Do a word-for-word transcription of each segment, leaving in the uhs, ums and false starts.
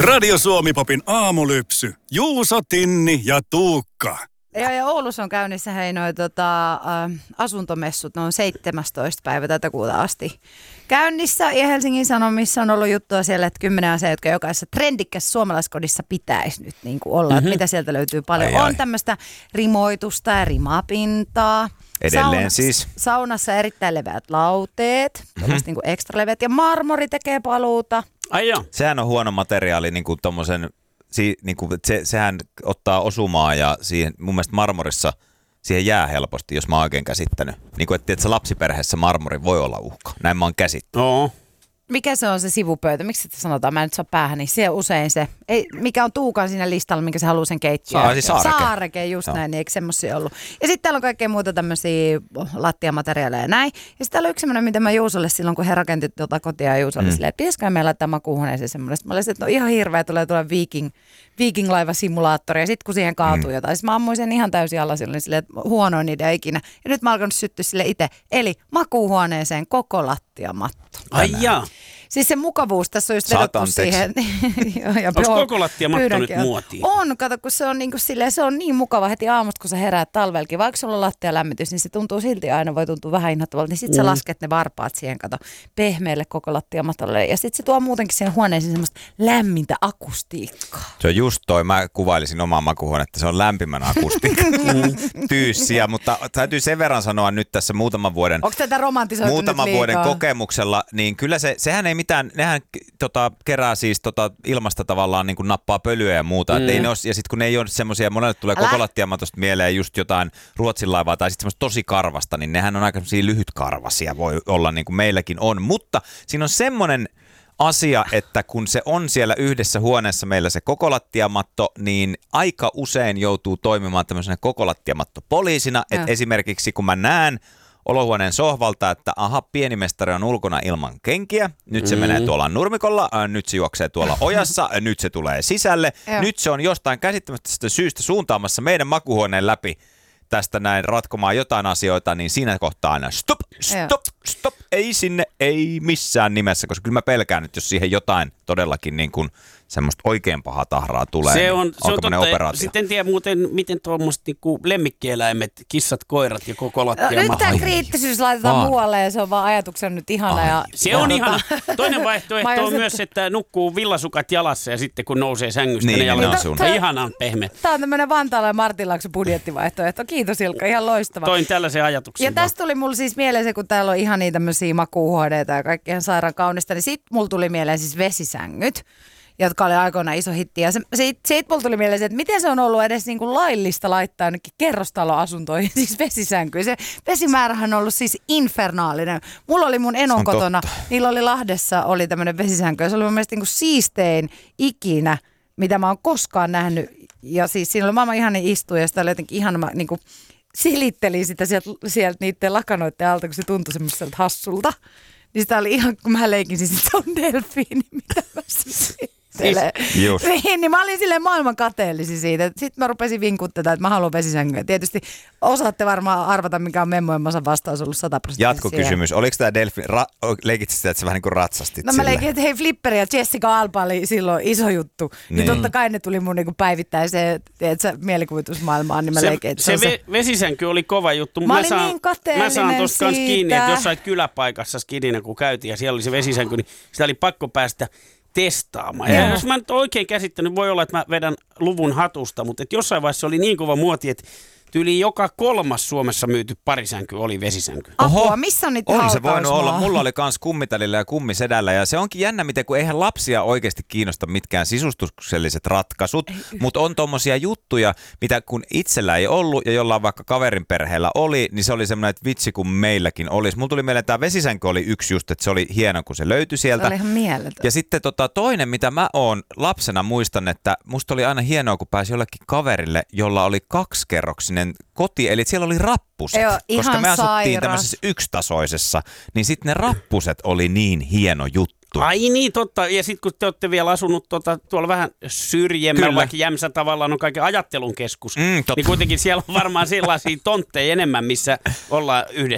Radio Suomi-popin aamulypsy. Juuso, Tinni ja Tuukka. Ja, ja Oulussa on käynnissä hei noi tota, ä, asuntomessut, ne on seitsemästoista päivä tätä kuuta asti käynnissä. Ja Helsingin Sanomissa on ollut juttua siellä, että kymmenen asiaa, jotka jokaisessa trendikkässä suomalaiskodissa pitäisi nyt niin kuin olla. Mm-hmm. Että mitä sieltä löytyy paljon. Ai, ai. On tämmöistä rimoitusta ja rimapintaa. Edelleen Sauna, siis. Saunassa erittäin leveät lauteet, mm-hmm. niin kuin ekstra leveät. Ja marmori tekee paluuta. Ai joo. Sehän on huono materiaali, niin kuin tommosen, si, niin kuin, se, sehän ottaa osumaa ja siihen, mun mielestä marmorissa siihen jää helposti, jos mä oon oikein käsittänyt. Niin kuin, että, että lapsiperheessä marmori voi olla uhka. Näin mä oon käsittänyt. No. Mikä se on se sivupöytä? Miksi sitä sanotaan? Mä en nyt saa päähän, niin se on usein se. Ei, mikä on Tuukan siinä listalla, minkä se haluaa sen keittiöön. Saareke. Saareke. Saareke, just Joo. näin, niin eikö semmosia ollut. Ja sitten täällä on kaikkea muuta tämmöisiä lattiamateriaaleja ja näin. Ja sitten täällä on yksi semmoinen, mitä mä Juusolle silloin, kun he rakenti tuota kotia Juusolle mm. silleen, että pitäisikö meillä laittaa makuuhuoneeseen semmoinen. Sitten mä olisin, että no ihan hirveä, tulee tuolla Viking, Viking-laivasimulaattori. Ja sitten kun siihen kaatuu mm. jotain, siis mä ammuin sen ihan täysin alla silleen, silleen, että huonoin idea ikinä. Ja nyt mä alkanut syttyä sille itse. Eli makuuhuoneeseen koko lattiamatto. Ai jaa. Siis se mukavuus tässä on just vedottu siihen. Onko koko lattiamatto nyt muotiin? On, kato, kun se on, niin kuin silleen, se on niin mukava heti aamusta, kun sä heräät talvelkin. Vaikka sulla on lattialämmitys, niin se tuntuu silti aina, voi tuntua vähän inhottavalta. Niin sit mm. sä lasket ne varpaat siihen, kato, pehmeälle koko lattiamatolle. Ja sit se tuo muutenkin siihen huoneeseen semmoista lämmintä akustiikkaa. Se on just toi, mä kuvailisin omaa makuuhuonetta, se on lämpimän akustiikka tyyssiä, mutta täytyy sen verran sanoa nyt tässä muutaman vuoden, Onko tätä romantisoitu muutaman nyt vuoden kokemuksella, niin kyllä se, sehän ei mitään, nehän tota, kerää siis tota, ilmasta tavallaan niin kuin nappaa pölyä ja muuta. Mm. Ei ne ole, ja sitten kun ne ei ole semmoisia, monelle tulee Älä. koko lattiamatosta mieleen just jotain Ruotsin laivaa tai sitten semmoista tosi karvasta, niin nehän on aika semmoisia lyhytkarvasia, voi olla niin kuin meilläkin on. Mutta siinä on semmoinen asia, että kun se on siellä yhdessä huoneessa meillä se koko lattiamatto, niin aika usein joutuu toimimaan tämmöisenä koko lattiamattopoliisina, että esimerkiksi kun mä näen olohuoneen sohvalta, että aha, pienimestari on ulkona ilman kenkiä, nyt se mm. menee tuolla nurmikolla, äh, nyt se juoksee tuolla ojassa, äh, nyt se tulee sisälle, nyt se on jostain käsittämättömästä syystä suuntaamassa meidän makuuhuoneen läpi tästä näin ratkomaan jotain asioita, niin siinä kohtaa aina stop, stop, stop, ei sinne, ei missään nimessä, koska kyllä mä pelkään nyt, jos siihen jotain todellakin niin kuin semmoista oikein pahaa tahraa tulee. Se on, niin se on totta. Operaatio? Sitten en tiedä muuten, miten tuommoiset niinku lemmikkieläimet, kissat, koirat ja koko lattia. No, nyt tämä kriittisyys laitetaan Vaan. muualle ja se on vaan ajatuksena nyt ihana. Ja, se on ja, ihana. Tota, Toinen vaihtoehto on myös, että nukkuu villasukat jalassa ja sitten kun nousee sängystä, niin, ne jalat on on ihanaan pehmeä. Tämä on tämmöinen Vantaalla ja Martinlaakso budjettivaihtoehto. Kiitos Ilkka, ihan loistava. Toin tällaisen ajatuksen. Ja tästä tuli mulla siis mieleen se, kun täällä on ihan niitä tämmöisiä makuuhuoneita ja kaikki ihan sairaan kaunista, niin sit mulla tuli mieleen siis vesisängyt, jotka oli aikoinaan iso hitti. Ja se, siitä, siitä mulla tuli mieleen se, että miten se on ollut edes niin kuin laillista laittaa jonnekin kerrostaloasuntoihin, siis vesisänkyyn. Se vesimäärähän on ollut siis infernaalinen. Mulla oli mun enon kotona, totta. Niillä oli Lahdessa oli tämmöinen vesisänky, ja se oli mun mielestä niin kuin siistein ikinä, mitä mä oon koskaan nähnyt. Ja siis siinä oli maailman ihanin istuja, ja sitä oli jotenkin ihana, niin kuin silittelin sitä sieltä, sieltä niiden lakanoiden alta, kun se tuntui semmoiselta hassulta. Niin sitä oli ihan, kun mä leikin siis, että se on delfiini, mitä mä siis... Siis, niin, niin mä olin silleen maailman kateellisi siitä. Sitten mä rupesin vinkuttamaan, että mä haluan vesisänkyä. Tietysti osaatte varmaan arvata, mikä on memmojen masan vastaus ollut sata prosenttia. Jatkokysymys. Siihen. Oliko tämä delfi... Ra- leikit sitä, että sä vähän niin kuin ratsastit No sille? mä leikin, että hei Flipperi ja Jessica Alba oli silloin iso juttu. Niin, niin totta kai ne tuli mun niin päivittäiseen mielikuvitusmaailmaan. Niin mä se leikin, että se, se, se vesisänky oli kova juttu. Mä, mä olin saan, niin kateellinen Mä saan tuossa kans kiinni, että jossain kyläpaikassa skidinä kun käytiin ja siellä oli se vesisänky, niin sitä oli pakko päästä testaamaan. Ja jos mä nyt oikein käsittänyt, voi olla, että mä vedän luvun hatusta, mutta että jossain vaiheessa oli niin kova muoti, että tyyli joka kolmas Suomessa myyty parisänky oli vesisänky. Apua, missä on niitä On se voinut hautausmaa? olla. Mulla oli kans kummitalilla ja kummisedällä ja se onkin jännä, miten kun eihän lapsia oikeasti kiinnosta mitkään sisustukselliset ratkaisut, mutta on tommosia juttuja, mitä kun itsellä ei ollut ja jollain vaikka kaverin perheellä oli, niin se oli semmoinen, että vitsi kun meilläkin olisi. Mulla tuli mieleen, että tämä vesisänky oli yksi just, että se oli hieno kun se löytyi sieltä. Se oli ihan mieletön. Ja sitten tota, toinen, mitä mä oon lapsena muistan, että musta oli aina hienoa, kun pääsi jollekin kaverille, jolla oli kaksikerroksinen koti, eli siellä oli rappuset, Joo, koska me asuttiin sairas. tämmöisessä yksitasoisessa, niin sitten ne rappuset oli niin hieno juttu. Ai niin, totta. Ja sitten kun te olette vielä asunut tuota, tuolla vähän syrjemmällä, vaikka Jämsä tavallaan on kaiken ajattelun keskus, mm, niin kuitenkin siellä on varmaan sellaisia tontteja enemmän, missä ollaan yhdessä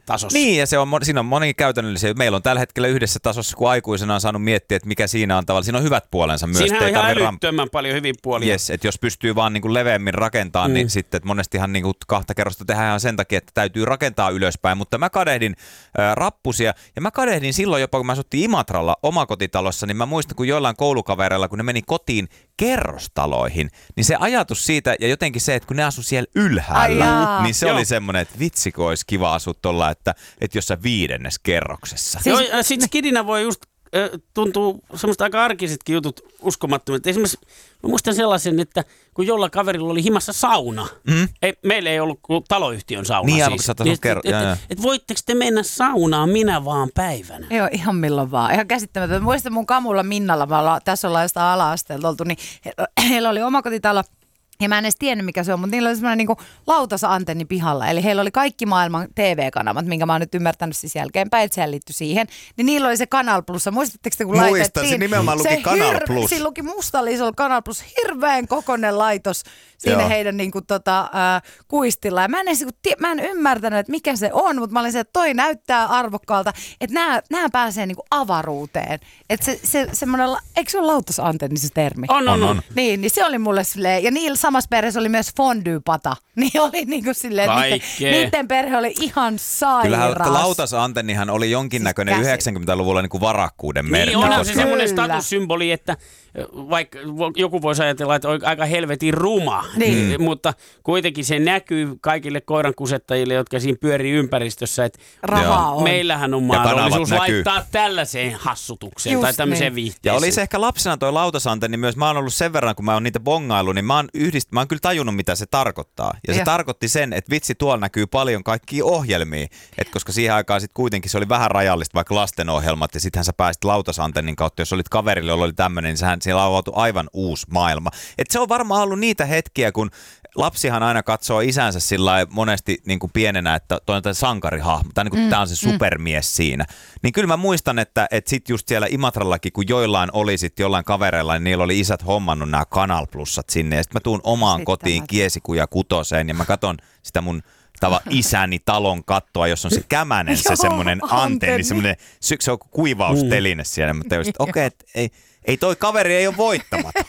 tasossa. Niin, ja se on, siinä on moni käytännöllisiä. Meillä on tällä hetkellä yhdessä tasossa, kun aikuisena on saanut miettiä, että mikä siinä on tavallaan. Siinä on hyvät puolensa myös. Siinähän on ihan ram... älyttömän paljon hyviä puolia. Yes, että jos pystyy vaan niin kuin leveämmin rakentamaan, mm. niin sitten että monestihan niin kuin kahta kerrosta tehdään sen takia, että täytyy rakentaa ylöspäin. Mutta mä kadehdin äh, rappusia, ja mä kadehdin silloin jopa, kun mä asuttiin Imatralla omakotitalossa, niin mä muistan, kun joillain koulukavereilla, kun ne meni kotiin kerrostaloihin, niin se ajatus siitä, ja jotenkin se, että kun ne asu siellä ylhäällä, niin se Joo. oli semmoinen, että vitsi, kun olisi kiva asua tuolla, että, että jossain viidennes kerroksessa. Siis, Joo, ja sitten skidinä voi just äh, tuntuu semmoista aika arkisetkin jutut uskomattomia. Esimerkiksi mä muistan sellaisen, että kun jollain kaverilla oli himassa sauna, mm. ei, meillä ei ollut kuin taloyhtiön sauna niin, siis. Niin, että et, et, et, et voitteko te mennä saunaan minä vaan päivänä? Joo, ihan milloin vaan. Ihan käsittämätöntä. Muistan mun kamulla Minnalla, mä ollaan, tässä ollaan jostain ala-asteelta oltu, niin he, heillä oli omakotitalo. Ja mä en edes tiennyt, mikä se on, mutta niillä oli semmoinen niin lautasantenni pihalla. Eli heillä oli kaikki maailman T V-kanavat, minkä mä oon nyt ymmärtänyt siis jälkeenpäin, että sehän liittyi siihen. Niin niillä oli se Canal Plus. Muistatteko te, kun Muistan, laitettiin? se nimenomaan luki Canal hir- Plus. Siinä luki mustalla isolla Canal Plus, hirveän kokoinen laitos siinä Joo. heidän niin kuin, tota, äh, kuistilla. Ja mä en, edes, mä en ymmärtänyt, että mikä se on, mutta mä olin se, että toi näyttää arvokkaalta, että nämä, nämä pääsee niin kuin avaruuteen. Että se, se semmoinen, eikö se ole lautasantenni se termi? On, on, on. Niin, niin se oli mulle silleen, ja niillä samassa perheessä oli myös fondue-pata. Niin oli niin kuin silleen, että niiden, niiden perhe oli ihan sairas. Kyllähän lautasantennihan oli jonkinnäköinen siis yhdeksänkymmentäluvulla niin kuin varakkuuden merkki. Niin, onhan se semmoinen statussymboli, että vaikka joku voisi ajatella, että on aika helvetin ruma, niin. Mm. mutta kuitenkin se näkyy kaikille koirankusettajille, jotka siinä pyörii ympäristössä, että on. meillähän on mahdollisuus laittaa näkyy. tällaiseen hassutukseen Just tai tämmöiseen niin. viihteeseen. Ja oli se ehkä lapsena toi lautasantenni myös, mä oon ollut sen verran, kun mä oon niitä bongailu, niin mä oon, yhdist... mä oon kyllä tajunnut, mitä se tarkoittaa. Ja, ja se tarkoitti sen, että vitsi, tuolla näkyy paljon kaikkia ohjelmia, et koska siihen aikaan sitten kuitenkin se oli vähän rajallista, vaikka lastenohjelmat, ja sittenhän sä pääsit lautasantennin kautta, jos olit kaverille, jolla oli tämmöinen, niin sehän siellä on avautu aivan uusi maailma. Et se on varmaan ollut niitä hetkiä, kun lapsihan aina katsoo isänsä sillä monesti niin kuin pienenä, että toi on sankarihahmo, tai niin kuin mm, tämä on se supermies mm. siinä. Niin kyllä mä muistan, että, että sit just siellä Imatrallakin, kun joillain oli sit jollain kavereilla, niin niillä oli isät hommannut nämä Canal Plusat sinne, ja sitten mä tuun omaan sitten kotiin Kiesikuja kutoseen, ja mä katon sitä mun tava isäni talon kattoa, jos on se kämänen, se semmoinen antenni, semmoinen, se on kuivausteline siellä. Mä tajusin, että okei, okay, ei, ei toi kaveri ei ole voittamaton.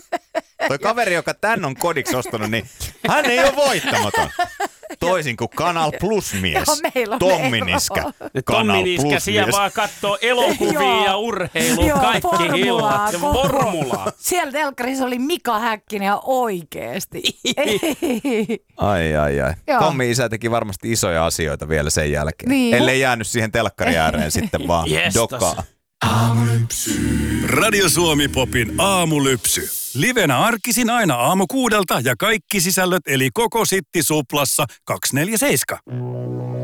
Toi kaveri, joka tän on kodiksi ostanut, niin hän ei ole voittamaton. Toisin kuin Canal Plus-mies, Tommi Niska. Tommi Niska, siellä vaan katsoo elokuvia ja urheilua, kaikki hillat, formulaa. Siellä telkkarissa oli Mika Häkkinen ja oikeesti. Ai, ai, ai. Joo. Tommi isä teki varmasti isoja asioita vielä sen jälkeen. Niin. Ellei jäänyt siihen telkkari ääreen sitten vaan dokaa. Radio Suomi Popin aamulypsy. Livenä arkisin aina aamu kuudelta ja kaikki sisällöt eli koko Sitti Suplassa kaksikymmentäneljä seitsemän.